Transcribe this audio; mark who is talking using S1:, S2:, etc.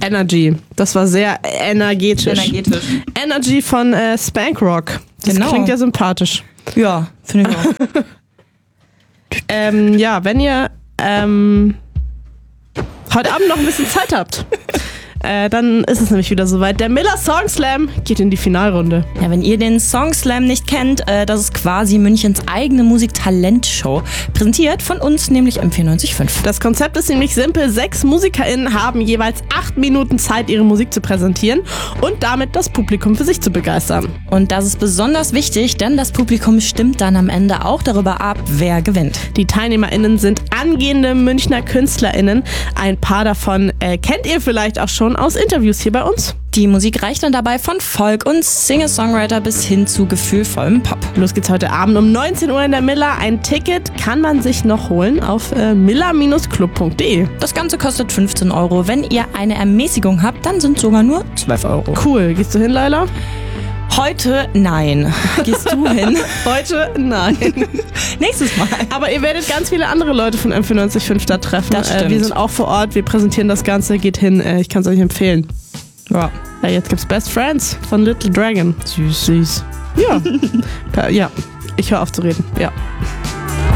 S1: Energy. Das war sehr energetisch. Energy von Spank Rock. Das klingt ja sympathisch.
S2: Ja, finde ich auch.
S1: Ja, wenn ihr heute Abend noch ein bisschen Zeit habt, dann ist es nämlich wieder soweit. Der Miller Song Slam geht in die Finalrunde.
S2: Ja, wenn ihr den Song Slam nicht kennt, das ist quasi Münchens eigene Musiktalentshow. Präsentiert von uns, nämlich M94.5.
S1: Das Konzept ist nämlich simpel. 6 MusikerInnen haben jeweils 8 Minuten Zeit, ihre Musik zu präsentieren und damit das Publikum für sich zu begeistern.
S2: Und das ist besonders wichtig, denn das Publikum stimmt dann am Ende auch darüber ab, wer gewinnt.
S1: Die TeilnehmerInnen sind angehende Münchner KünstlerInnen. Ein paar davon kennt ihr vielleicht auch schon aus Interviews hier bei uns.
S2: Die Musik reicht dann dabei von Folk und Singer-Songwriter bis hin zu gefühlvollem Pop.
S1: Los geht's heute Abend um 19 Uhr in der Miller. Ein Ticket kann man sich noch holen auf miller-club.de.
S2: Das Ganze kostet 15 €. Wenn ihr eine Ermäßigung habt, dann sind sogar nur 12 €.
S1: Cool. Gehst du hin, Laila?
S2: Heute nein. Gehst du hin?
S1: Heute nein.
S2: Nächstes Mal.
S1: Aber ihr werdet ganz viele andere Leute von M94.5 da treffen.
S2: Das stimmt.
S1: Wir sind auch vor Ort, wir präsentieren das Ganze. Geht hin, ich kann es euch empfehlen.
S2: Ja.
S1: Jetzt gibt's Best Friends von Little Dragon.
S2: Süß.
S1: Ja. Ja, ich höre auf zu reden. Ja.